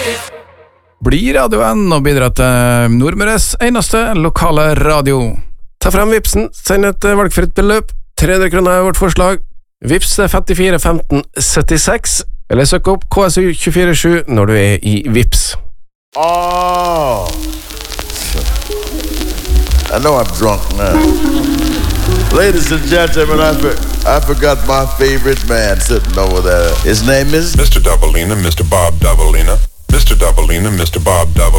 Bli radioen og bidra til Nordmøres eneste lokale radio. Ta frem Vipsen, send et valgfritt beløp. 300 kroner er vårt forslag. Vips 54 15 76, eller søk opp KSU 24/7 når du er i Vips. Oh, I know I'm drunk now. Ladies and gentlemen, I forgot my favorite man sitting over there. His name is Mr. Doubleina, Mr. Bob Doubleina. Mr. Doubleina, Mr. Bob Doubleina.